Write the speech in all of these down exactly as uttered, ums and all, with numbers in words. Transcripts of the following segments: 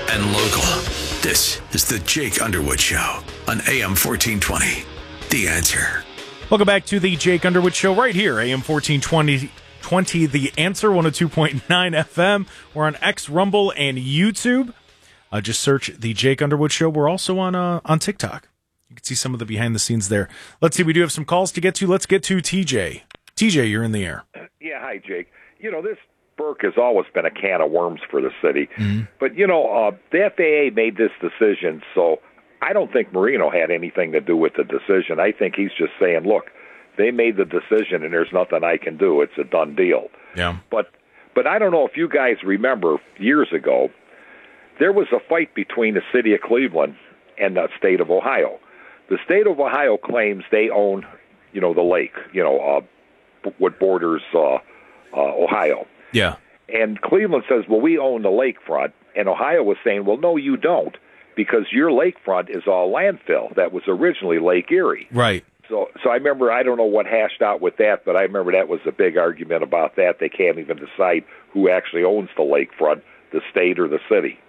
and local. This is the Jake Underwood Show on A M fourteen twenty. The Answer. Welcome back to the Jake Underwood Show right here, A M fourteen twenty, twenty The Answer, one oh two point nine F M. We're on X, Rumble, and YouTube. Uh, just search the Jake Underwood Show. We're also on uh, on TikTok. You can see some of the behind the scenes there. Let's see, we do have some calls to get to. Let's get to T J. T J, you're in the air. Yeah, hi, Jake. You know, this Burke has always been a can of worms for the city. Mm-hmm. But, you know, uh, the F A A made this decision, so I don't think Marino had anything to do with the decision. I think he's just saying, look, they made the decision and there's nothing I can do. It's a done deal. Yeah. But, but I don't know if you guys remember years ago, there was a fight between the city of Cleveland and the state of Ohio. The state of Ohio claims they own, you know, the lake, you know, uh, what borders uh, uh, Ohio. Yeah. And Cleveland says, well, we own the lakefront. And Ohio was saying, well, no, you don't, because your lakefront is all landfill. That was originally Lake Erie. Right. So so I remember, I don't know what hashed out with that, but I remember that was a big argument about that. They can't even decide who actually owns the lakefront, the state or the city.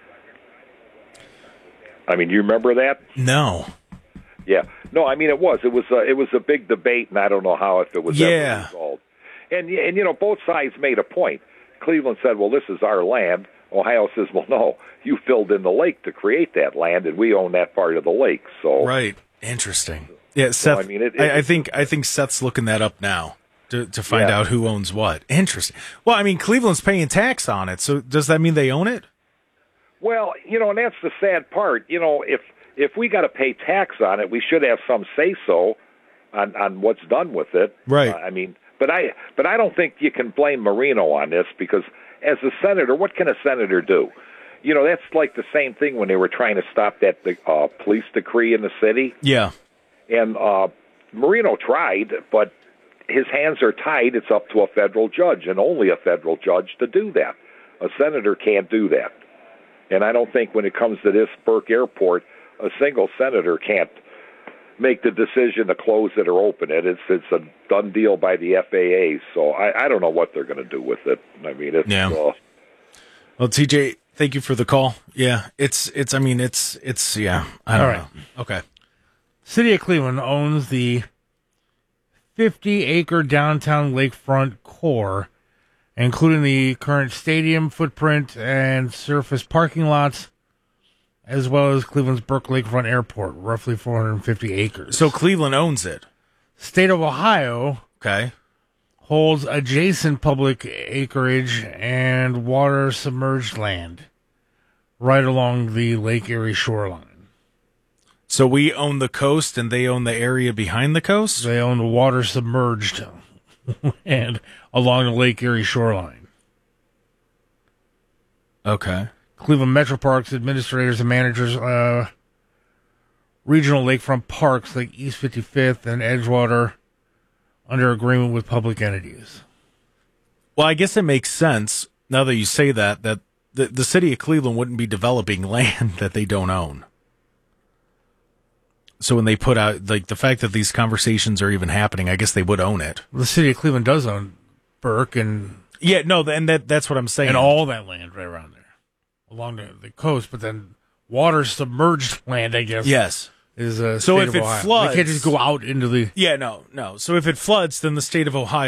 I mean, you remember that? No. Yeah. No, I mean, it was. It was a, it was a big debate, and I don't know how if it was Yeah. ever resolved. And, and, you know, both sides made a point. Cleveland said, well, this is our land. Ohio says, well, no, you filled in the lake to create that land, and we own that part of the lake. So Right. Interesting. Yeah, Seth, I mean, it- it- I, I think I think Seth's looking that up now to, to find Yeah. out who owns what. Interesting. Well, I mean, Cleveland's paying tax on it, so does that mean they own it? Well, you know, and that's the sad part. You know, if if we got to pay tax on it, we should have some say-so on, on what's done with it. Right. Uh, I mean, but I but I don't think you can blame Marino on this, because as a senator, what can a senator do? You know, that's like the same thing when they were trying to stop that uh, police decree in the city. Yeah. And uh, Marino tried, but his hands are tied. It's up to a federal judge, and only a federal judge to do that. A senator can't do that. And I don't think when it comes to this Burke Airport, a single senator can't make the decision to close it or open it. It's it's a done deal by the F A A. So I, I don't know what they're going to do with it. I mean, it's Yeah. uh, Well, T J, thank you for the call. Yeah, it's it's. I mean, it's it's. Yeah, I don't All right. know. Okay. City of Cleveland owns the fifty-acre downtown lakefront core, including the current stadium footprint and surface parking lots, as well as Cleveland's Burke Lakefront Airport, roughly four hundred fifty acres. So Cleveland owns it. State of Ohio Okay. holds adjacent public acreage and water submerged land right along the Lake Erie shoreline. So we own the coast and they own the area behind the coast? They own the water submerged and along the Lake Erie shoreline. Okay. Cleveland Metro Parks administrators and managers, uh, regional lakefront parks like East fifty-fifth and Edgewater, under agreement with public entities. Well, I guess it makes sense, now that you say that, that the, the city of Cleveland wouldn't be developing land that they don't own. So when they put out, like, the fact that these conversations are even happening, I guess they would own it. The city of Cleveland does own Burke and Yeah, no, and that that's what I'm saying. and all that land right around there, along the, the coast. But then water submerged land, I guess. Yes. Is uh, So state if of it Ohio. floods- they can't just go out into the. Yeah, no, no. So if it floods, then the state of Ohio